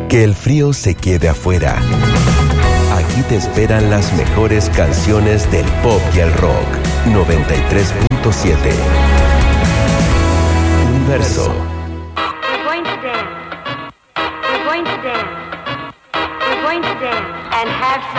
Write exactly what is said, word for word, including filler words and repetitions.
Que el frío se quede afuera. Aquí te esperan las mejores canciones del pop y el rock. noventa y tres punto siete. Universo. We're going to dance. We're going to dance. We're going to dance and have